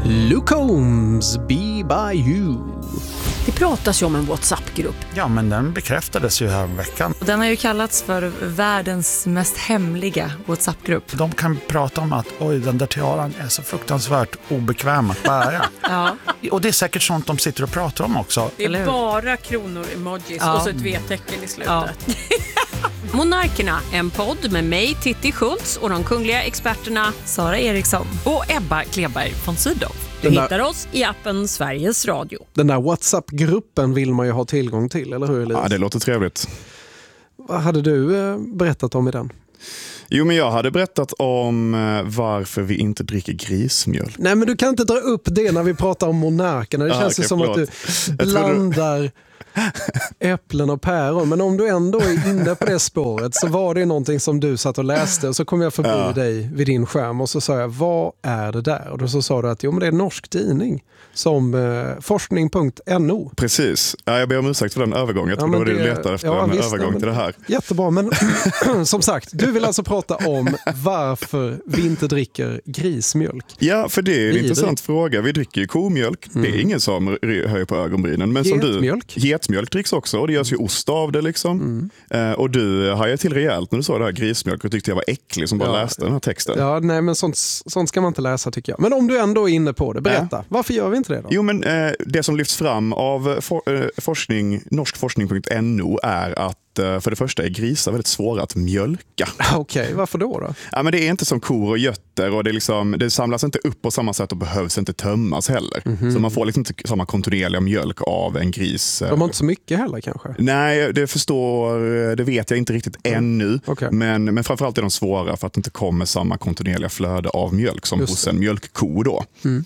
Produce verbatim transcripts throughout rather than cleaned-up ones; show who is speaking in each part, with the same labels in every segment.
Speaker 1: Luke Combs, Be By You.
Speaker 2: Det pratas ju om en WhatsApp-grupp.
Speaker 3: Ja, men den bekräftades ju här veckan.
Speaker 4: Den har ju kallats för världens mest hemliga WhatsApp-grupp.
Speaker 3: De kan prata om att oj, den där tiaran är så fruktansvärt obekväm att bära.
Speaker 4: Ja.
Speaker 3: Och det är säkert sånt de sitter och pratar om också.
Speaker 5: Det är bara kronor, emojis
Speaker 4: Ja.
Speaker 5: och så ett V-tecken i slutet.
Speaker 4: Ja.
Speaker 2: Monarkerna, en podd med mig, Titti Schultz, och de kungliga experterna
Speaker 4: Sara Eriksson och Ebba Kleberg von Sydow.
Speaker 2: Du
Speaker 1: Den där-
Speaker 2: hittar oss i appen Sveriges Radio.
Speaker 1: Den där WhatsApp-gruppen vill man ju ha tillgång till, eller hur Elias?
Speaker 6: Ja, det låter trevligt.
Speaker 1: Vad hade du eh, berättat om i den?
Speaker 6: Jo, men jag hade berättat om eh, varför vi inte dricker grismjölk.
Speaker 1: Nej, men du kan inte dra upp det när vi pratar om monarkerna. Det
Speaker 6: Ah,
Speaker 1: känns ju
Speaker 6: okej,
Speaker 1: som
Speaker 6: förlåt.
Speaker 1: att du
Speaker 6: Jag trodde-
Speaker 1: blandar äpplen och päron. Men om du ändå är inne på det spåret så var det någonting som du satt och läste och så kom jag förbi
Speaker 6: Ja.
Speaker 1: dig vid din skärm och så sa jag, vad är det där? Och då så sa du att jo, men det är en norsk tidning som eh, forskning punkt no.
Speaker 6: Precis. Ja, jag ber om ursäkt för den övergången. Jag
Speaker 1: Ja,
Speaker 6: tror
Speaker 1: men
Speaker 6: det var det du
Speaker 1: det-
Speaker 6: letade efter,
Speaker 1: ja,
Speaker 6: en
Speaker 1: visst,
Speaker 6: övergång
Speaker 1: ja, men-
Speaker 6: till det här.
Speaker 1: Jättebra, men som sagt, du vill alltså prata om varför vi inte dricker grismjölk.
Speaker 6: Ja, för det är en
Speaker 1: Vidrigt.
Speaker 6: intressant fråga. Vi dricker ju komjölk. Det är ingen som r- höjer på ögonbrynen. Men som du,
Speaker 1: Getmjölk.
Speaker 6: getmjölk dricks också och det görs ju ost av det liksom. Eh, och du hajade till rejält när du sa det här grismjölk och tyckte jag var äcklig som bara
Speaker 1: Ja.
Speaker 6: läste den här texten.
Speaker 1: Ja, nej, men sånt, sånt ska man inte läsa tycker jag. Men om du ändå är inne på det, berätta. Varför gör vi inte det då?
Speaker 6: Jo, men eh, det som lyfts fram av for, eh, forskning, norsk forskning punkt no är att eh, för det första är grisar väldigt svåra att mjölka.
Speaker 1: Okej, varför då då?
Speaker 6: Ja, men det är inte som kor och götter och det, är liksom, det samlas inte upp på samma sätt och behövs inte tömmas heller. Så man får liksom inte samma kontinuerliga mjölk av en gris.
Speaker 1: De har inte så mycket heller kanske.
Speaker 6: Nej, det förstår, det vet jag inte riktigt ännu.
Speaker 1: Okej.
Speaker 6: Men, men framförallt är de svåra för att det inte kommer samma kontinuerliga flöde av mjölk som
Speaker 1: Just
Speaker 6: hos
Speaker 1: det.
Speaker 6: en mjölkko då.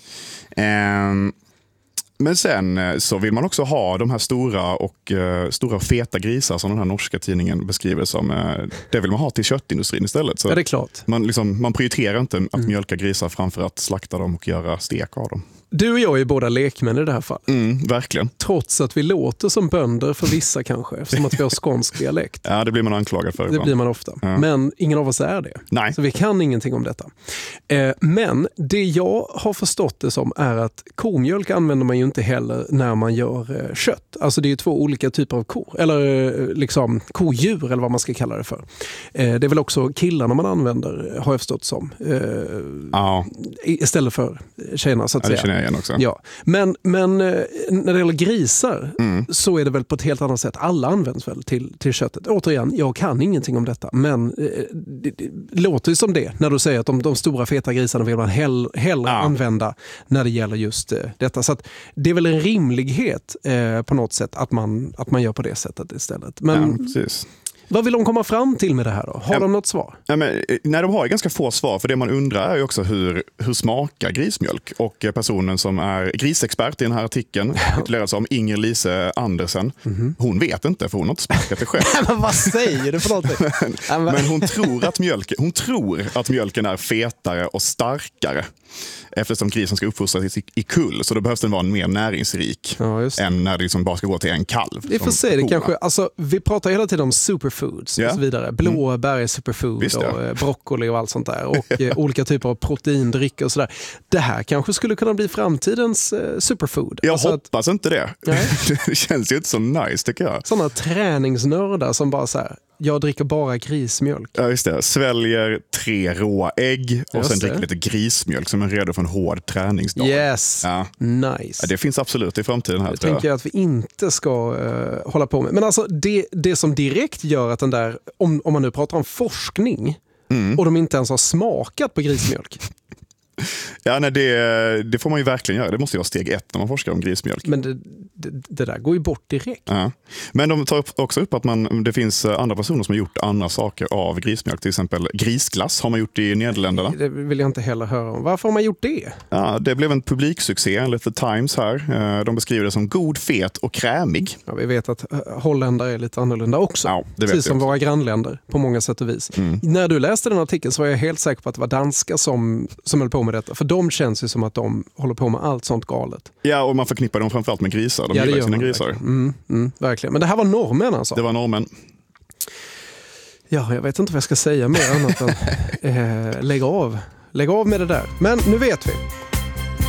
Speaker 6: Ehm, men sen eh, så vill man också ha de här stora och eh, stora och feta grisar som den här norska tidningen beskriver som. Eh, det vill man ha till köttindustrin istället. Så
Speaker 1: Ja, det är klart.
Speaker 6: man, liksom, man prioriterar inte att mjölka grisar framför att slakta dem och göra stek av dem.
Speaker 1: Du och jag är båda lekmän i det här fallet.
Speaker 6: Mm, verkligen.
Speaker 1: Trots att vi låter som bönder för vissa kanske, eftersom att vi har skånsk dialekt.
Speaker 6: Ja, det blir man anklagad för
Speaker 1: Det
Speaker 6: ibland.
Speaker 1: blir man ofta.
Speaker 6: Ja.
Speaker 1: Men ingen av oss är det.
Speaker 6: Nej.
Speaker 1: Så vi kan ingenting om detta. Eh, men det jag har förstått det som är att komjölk använder man ju inte heller när man gör eh, kött. Alltså det är ju två olika typer av kor. Eller eh, liksom kodjur eller vad man ska kalla det för. Eh, det är väl också killarna man använder, har jag förstått som. Eh,
Speaker 6: Ja,
Speaker 1: istället för tjejerna så att
Speaker 6: ja, det
Speaker 1: säga.
Speaker 6: känner jag igen också.
Speaker 1: Ja, men, men eh, när det gäller grisar så är det väl på ett helt annat sätt. Alla används väl till, till köttet. Återigen, jag kan ingenting om detta. Men eh, det, det låter ju som det när du säger att de, de stora feta grisarna vill man hell, hellre
Speaker 6: Ja.
Speaker 1: använda när det gäller just eh, detta. Så att det är väl en rimlighet eh, på något sätt att man, att man gör på det sättet istället. Men
Speaker 6: Ja, precis.
Speaker 1: vad vill de komma fram till med det här då? Har
Speaker 6: Ja.
Speaker 1: de något svar?
Speaker 6: Ja, men, eh, nej, de har ju ganska få svar, för det man undrar är ju också hur, hur smakar grismjölk? Och eh, personen som är grisexpert i den här artikeln, tituleras som Inger Lise Andersen, hon vet inte för hon har inte smakat det själv.
Speaker 1: Men vad säger du för någonting? Ja, men-
Speaker 6: Men hon tror, att mjölken, hon tror att mjölken är fetare och starkare eftersom grisen ska uppfostras i, i kull, så då behövs den vara mer näringsrik
Speaker 1: Ja, just det.
Speaker 6: än när det liksom bara ska gå till en kalv.
Speaker 1: Vi får
Speaker 6: som
Speaker 1: se, det
Speaker 6: korna.
Speaker 1: kanske, alltså, vi pratar hela tiden om superfoods
Speaker 6: Ja.
Speaker 1: och så vidare. Blåbär är superfood
Speaker 6: Visst, ja.
Speaker 1: och eh, broccoli och allt sånt där. Och eh, olika typer av proteindrycker och sådär. Det här kanske skulle kunna bli framtidens eh, superfood.
Speaker 6: Jag
Speaker 1: Alltså att
Speaker 6: hoppas inte det.
Speaker 1: Nej.
Speaker 6: Det känns ju inte så nice tycker jag.
Speaker 1: sådana träningsnördar som bara så här, jag dricker bara grismjölk.
Speaker 6: Ja, just det. Sväljer tre råa ägg och
Speaker 1: Just
Speaker 6: sen
Speaker 1: det.
Speaker 6: dricker lite grismjölk som är redo för en hård träningsdag.
Speaker 1: Yes,
Speaker 6: Ja.
Speaker 1: nice.
Speaker 6: Ja, det finns absolut i framtiden här.
Speaker 1: Det
Speaker 6: tror jag.
Speaker 1: tänker jag att vi inte ska uh, hålla på med. Men alltså det, det som direkt gör att den där, om, om man nu pratar om forskning
Speaker 6: Mm.
Speaker 1: och de inte ens har smakat på grismjölk.
Speaker 6: Ja, nej, det, det får man ju verkligen göra. Det måste ju vara steg ett när man forskar om grismjölk.
Speaker 1: Men det, det, det där går ju bort direkt.
Speaker 6: Ja. Men de tar upp- också upp att man, det finns andra personer som har gjort andra saker av grismjölk. Till exempel grisglass har man gjort i Nederländerna.
Speaker 1: Det vill jag inte heller höra om. Varför har man gjort det?
Speaker 6: Ja, det blev en publiksuccé enligt The Times här. De beskriver det som god, fet och krämig.
Speaker 1: Ja, vi vet att uh, holländare är lite annorlunda också.
Speaker 6: Ja, det vet
Speaker 1: Precis
Speaker 6: jag
Speaker 1: som
Speaker 6: också.
Speaker 1: våra grannländer på många sätt och vis.
Speaker 6: Mm.
Speaker 1: När du läste den artikeln så var jag helt säker på att det var danskar som, som höll på med detta. För de känns ju som att de håller på med allt sånt galet.
Speaker 6: Ja, och man förknippar dem framförallt med grisar. De
Speaker 1: Ja, det
Speaker 6: gillar
Speaker 1: gör
Speaker 6: sina
Speaker 1: man
Speaker 6: grisar.
Speaker 1: verkligen. Mm, mm, verkligen. Men det här var normen alltså.
Speaker 6: Det var normen.
Speaker 1: Ja, jag vet inte vad jag ska säga mer annat än eh, lägg av. Lägg av med det där. Men nu vet vi.